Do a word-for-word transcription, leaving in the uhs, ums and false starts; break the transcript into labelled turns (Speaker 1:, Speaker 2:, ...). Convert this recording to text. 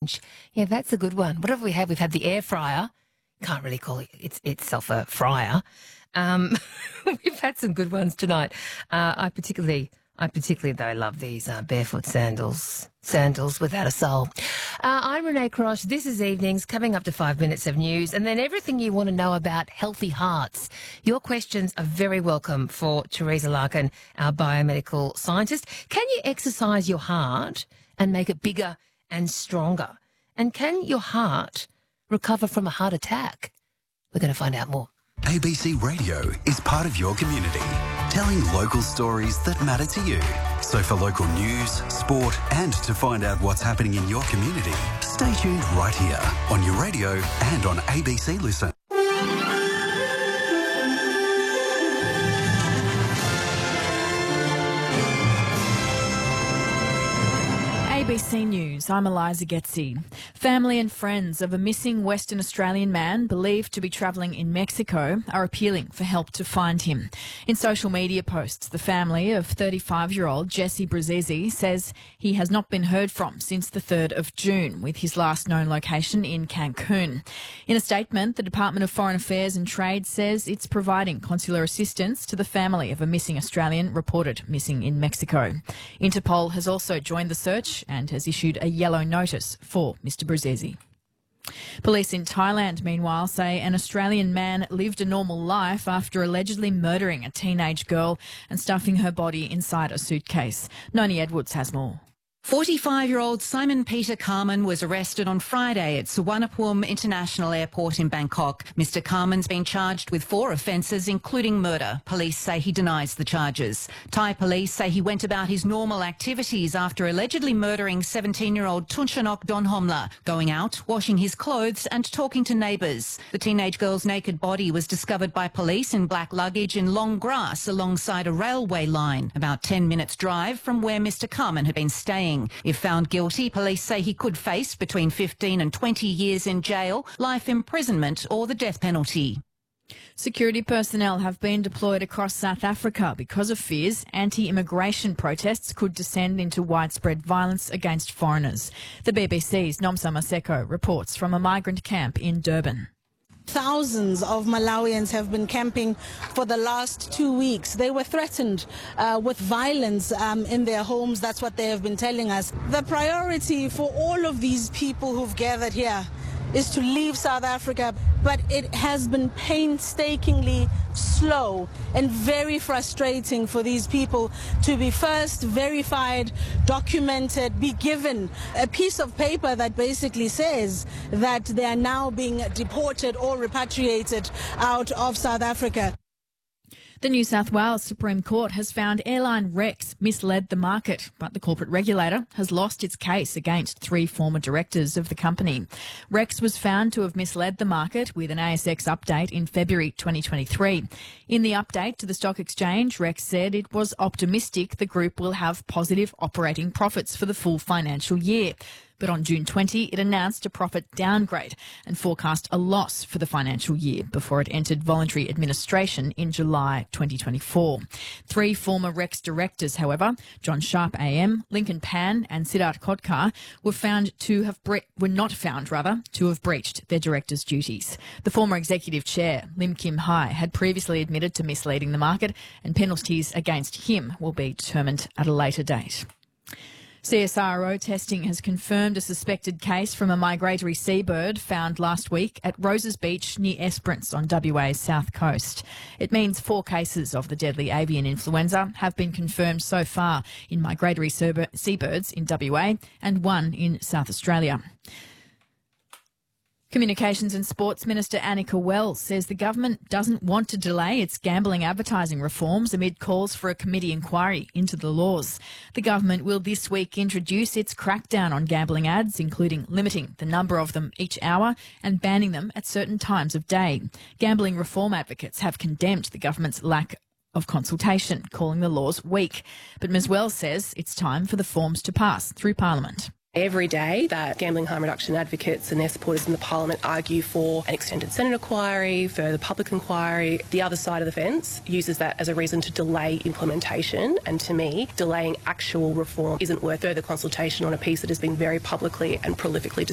Speaker 1: range. Yeah, that's a good one. What have we had? We've had the air fryer. Can't really call it it's, itself a fryer. Um, we've had some good ones tonight. Uh, I particularly, I particularly though love these uh, barefoot sandals, sandals without a sole. Uh, I'm Renee Cross. This is Evenings, coming up to five minutes of news, and then everything you want to know about healthy hearts. Your questions are very welcome for Teresa Larkin, our biomedical scientist. Can you exercise your heart and make it bigger and stronger? And can your heart recover from a heart attack? We're going to find out more.
Speaker 2: A B C Radio is part of your community, telling local stories that matter to you. So for local news, sport and to find out what's happening in your community, stay tuned right here on your radio and on A B C Listen.
Speaker 3: A B C News, I'm Eliza Getzi. Family and friends of a missing Western Australian man believed to be travelling in Mexico are appealing for help to find him. In social media posts, the family of thirty-five-year-old Jesse Bruzzese says he has not been heard from since the third of June, with his last known location in Cancun. In a statement, the Department of Foreign Affairs and Trade says it's providing consular assistance to the family of a missing Australian reported missing in Mexico. Interpol has also joined the search and has issued a yellow notice for Mister Bruzzese. Police in Thailand, meanwhile, say an Australian man lived a normal life after allegedly murdering a teenage girl and stuffing her body inside a suitcase. Noni Edwards has more.
Speaker 4: forty-five-year-old Simon Peter Carman was arrested on Friday at Suvarnabhumi International Airport in Bangkok. Mister Carman's been charged with four offences, including murder. Police say he denies the charges. Thai police say he went about his normal activities after allegedly murdering seventeen-year-old Tunchanok Donhomla, going out, washing his clothes and talking to neighbours. The teenage girl's naked body was discovered by police in black luggage in long grass alongside a railway line, about ten minutes' drive from where Mister Carman had been staying. If found guilty, police say he could face between fifteen and twenty years in jail, life imprisonment or the death penalty.
Speaker 3: Security personnel have been deployed across South Africa because of fears anti-immigration protests could descend into widespread violence against foreigners. The B B C's Nomsa Maseko reports from a migrant camp in Durban.
Speaker 5: Thousands of Malawians have been camping for the last two weeks. They were threatened uh, with violence um, in their homes. That's what they have been telling us. The priority for all of these people who've gathered here is to leave South Africa, but it has been painstakingly slow and very frustrating for these people to be first verified, documented, be given a piece of paper that basically says that they are now being deported or repatriated out of South Africa.
Speaker 3: The New South Wales Supreme Court has found airline Rex misled the market, but the corporate regulator has lost its case against three former directors of the company. Rex was found to have misled the market with an A S X update in February twenty twenty-three. In the update to the stock exchange, Rex said it was optimistic the group will have positive operating profits for the full financial year. But on June twentieth, it announced a profit downgrade and forecast a loss for the financial year before it entered voluntary administration in July twenty twenty-four. Three former Rex directors, however, John Sharp A M, Lincoln Pan and Siddharth Kotkar, were found to have bre- were not found rather to have breached their directors' duties. The former executive chair, Lim Kim Hai, had previously admitted to misleading the market, and penalties against him will be determined at a later date. C S I R O testing has confirmed a suspected case from a migratory seabird found last week at Roses Beach near Esperance on W A's south coast. It means four cases of the deadly avian influenza have been confirmed so far in migratory seabirds in W A and one in South Australia. Communications and Sports Minister Annika Wells says the government doesn't want to delay its gambling advertising reforms amid calls for a committee inquiry into the laws. The government will this week introduce its crackdown on gambling ads, including limiting the number of them each hour and banning them at certain times of day. Gambling reform advocates have condemned the government's lack of consultation, calling the laws weak. But Miz Wells says it's time for the forms to pass through Parliament.
Speaker 6: Every day that gambling harm reduction advocates and their supporters in the Parliament argue for an extended Senate inquiry, further public inquiry, the other side of the fence uses that as a reason to delay implementation. And to me, delaying actual reform isn't worth further consultation on a piece that has been very publicly and prolifically